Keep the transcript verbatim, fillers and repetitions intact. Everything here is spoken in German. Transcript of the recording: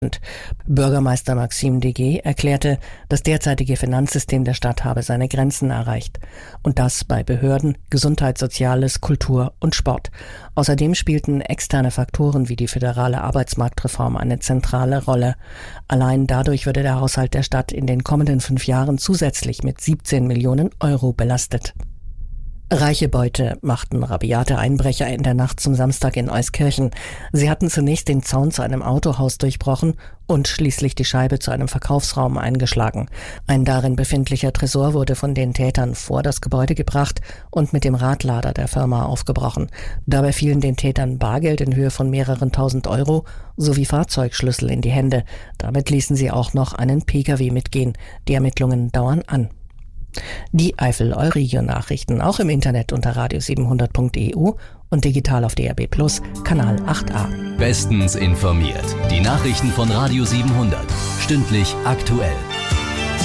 Bürgermeister Maxime Deguet erklärte, das derzeitige Finanzsystem der Stadt habe seine Grenzen erreicht. Und das bei Behörden, Gesundheit, Soziales, Kultur und Sport. Außerdem spielten externe Faktoren wie die föderale Arbeitsmarktreform eine zentrale Rolle. Allein dadurch würde der Haushalt der Stadt in den kommenden fünf Jahren zusätzlich mit siebzehn Millionen Euro belastet. Reiche Beute machten rabiate Einbrecher in der Nacht zum Samstag in Euskirchen. Sie hatten zunächst den Zaun zu einem Autohaus durchbrochen und schließlich die Scheibe zu einem Verkaufsraum eingeschlagen. Ein darin befindlicher Tresor wurde von den Tätern vor das Gebäude gebracht und mit dem Radlader der Firma aufgebrochen. Dabei fielen den Tätern Bargeld in Höhe von mehreren tausend Euro sowie Fahrzeugschlüssel in die Hände. Damit ließen sie auch noch einen Pkw mitgehen. Die Ermittlungen dauern an. Die Eifel-Euregio-Nachrichten auch im Internet unter radio siebenhundert punkt e u und digital auf D R B Plus, Kanal acht a. Bestens informiert. Die Nachrichten von Radio siebenhundert. Stündlich aktuell.